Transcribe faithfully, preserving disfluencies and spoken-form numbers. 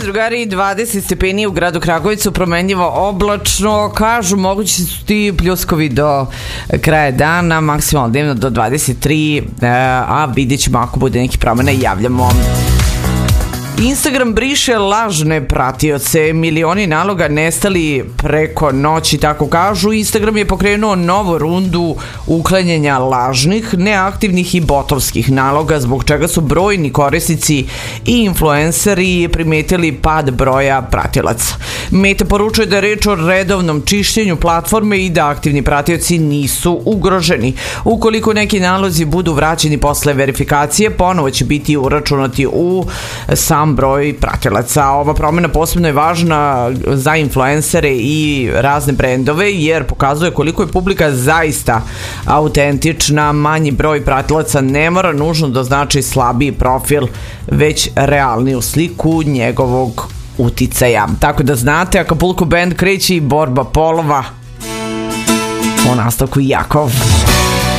drugari, dvadeset stepeni u gradu Kragujevcu, promenljivo oblačno, kažu mogući su ti pljuskovi do kraja dana, maksimalno dnevno do dvadeset tri, a vidjet ćemo ako bude neki promjena i javljamo. Instagram briše lažne pratioce, milioni naloga nestali preko noći, tako kažu. Instagram je pokrenuo novu rundu uklanjanja lažnih, neaktivnih i botovskih naloga, zbog čega su brojni korisnici i influenceri primetili pad broja pratilaca. Meta poručuje da je reč o redovnom čišćenju platforme i da aktivni pratioci nisu ugroženi. Ukoliko neki nalozi budu vraćeni posle verifikacije, ponovo će biti uračunati u sam broj pratilaca. Ova promjena posebno je važna za influencere i razne brendove, jer pokazuje koliko je publika zaista autentična. Manji broj pratilaca ne mora nužno da znači slabiji profil, već realniju sliku njegovog uticaja. Tako da znate, Acapulco Band kreće i borba polova. U nastavku Jakov.